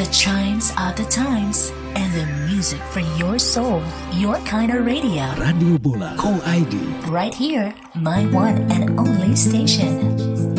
The chimes are the times, and the music for your soul. Your kind of radio. Radio Bola Co ID. Right here, my one and only station.